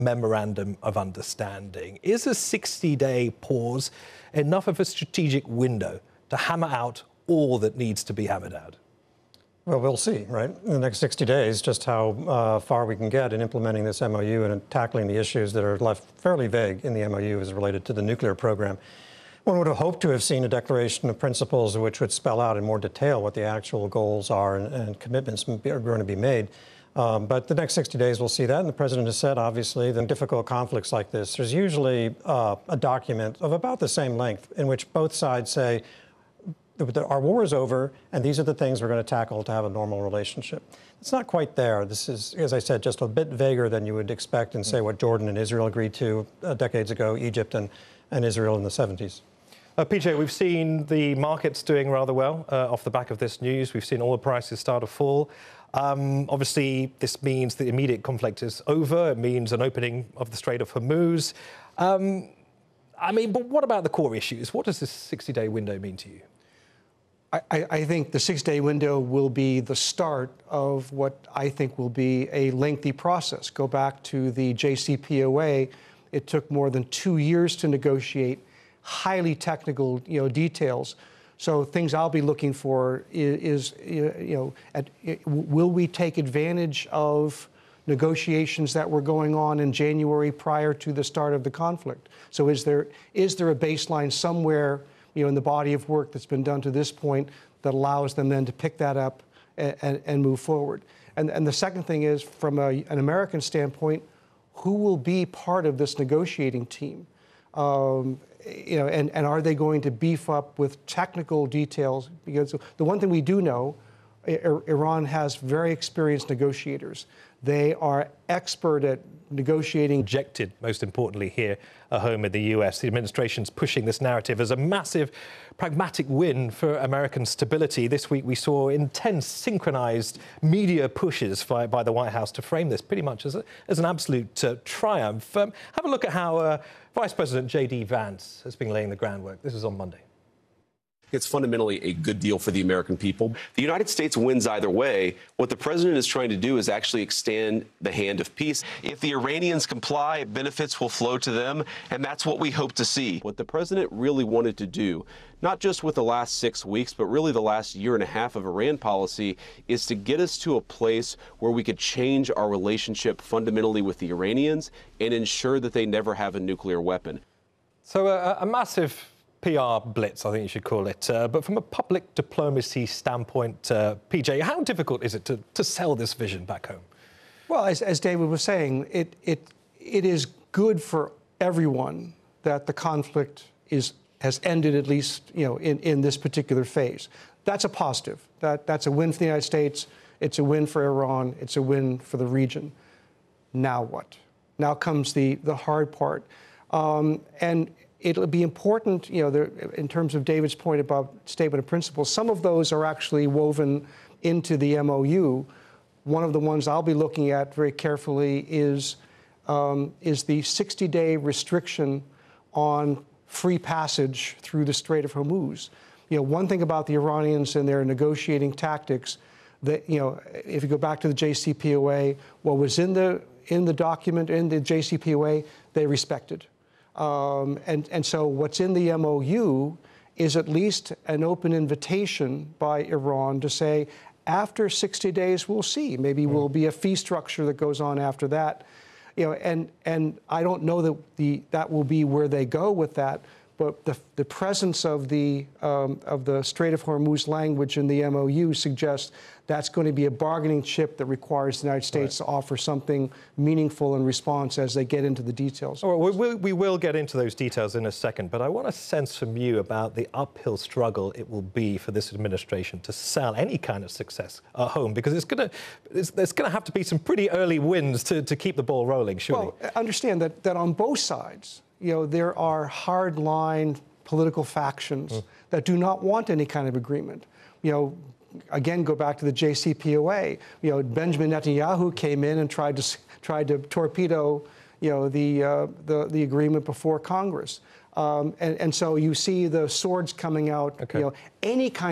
memorandum of understanding. Is a 60-day pause enough of a strategic window to hammer out all that needs to be hammered out? Well, we'll see, right, in the next 60 days, just how far we can get in implementing this MOU and tackling the issues that are left fairly vague in the MOU as related to the nuclear program. One would have hoped to have seen a declaration of principles which would spell out in more detail what the actual goals are and commitments are going to be made. But the next 60 days, we'll see that. And the president has said, obviously, that in difficult conflicts like this, there's usually a document of about the same length in which both sides say, our war is over, and these are the things we're going to tackle to have a normal relationship. It's not quite there. This is, as I said, just a bit vaguer than you would expect in, say, what Jordan and Israel agreed to decades ago, Egypt and Israel in the 70s. PJ, we've seen the markets doing rather well off the back of this news. We've seen oil prices start to fall. Obviously, this means the immediate conflict is over. It means an opening of the Strait of Hormuz. But what about the core issues? What does this 60-day window mean to you? I think the 6-day window will be the start of what I think will be a lengthy process. Go back to the JCPOA. It took more than 2 years to negotiate highly technical, details. So things I'll be looking for is will we take advantage of negotiations that were going on in January prior to the start of the conflict? So is there a baseline somewhere, in the body of work that's been done to this point that allows them then to pick that up and move forward? And the second thing is, from an American standpoint, who will be part of this negotiating team? And are they going to beef up with technical details? Because the one thing we do know, Iran has very experienced negotiators. They are expert at negotiating. Rejected, most importantly, here at home in the US. The administration's pushing this narrative as a massive pragmatic win for American stability. This week we saw intense synchronized media pushes by the White House to frame this pretty much as an absolute triumph. Have a look at how Vice President J.D. Vance has been laying the groundwork. This is on Monday. It's fundamentally a good deal for the American people. The United States wins either way. What the president is trying to do is actually extend the hand of peace. If the Iranians comply, benefits will flow to them, and that's what we hope to see. What the president really wanted to do, not just with the last 6 weeks, but really the last year and a half of Iran policy, is to get us to a place where we could change our relationship fundamentally with the Iranians and ensure that they never have a nuclear weapon. So a massive PR blitz, I think you should call it. But from a public diplomacy standpoint, PJ, how difficult is it to sell this vision back home? Well, as David was saying, it is good for everyone that the conflict has ended, at least in this particular phase. That's a positive. That's a win for the United States. It's a win for Iran. It's a win for the region. Now what? Now comes the hard part. And it'll be important, in terms of David's point about statement of principles, some of those are actually woven into the MOU. One of the ones I'll be looking at very carefully is the 60-day restriction on free passage through the Strait of Hormuz. One thing about the Iranians and their negotiating tactics, that, if you go back to the JCPOA, what was in the document, in the JCPOA, they respected. And so what's in the MOU is at least an open invitation by Iran to say, after 60 days, we'll see. Maybe will be a fee structure that goes on after that. And I don't know that that will be where they go with that. But the presence of the Strait of Hormuz language in the MOU suggests that's going to be a bargaining chip that requires the United States to offer something meaningful in response as they get into the details. All right, we will get into those details in a second, but I want a sense from you about the uphill struggle it will be for this administration to sell any kind of success at home, because there's going to have to be some pretty early wins to keep the ball rolling, surely. Well, understand that on both sides, there are hard-line political factions that do not want any kind of agreement. Again, go back to the JCPOA. Benjamin Netanyahu came in and tried to torpedo, the agreement before Congress. And so you see the swords coming out. Okay. Any kind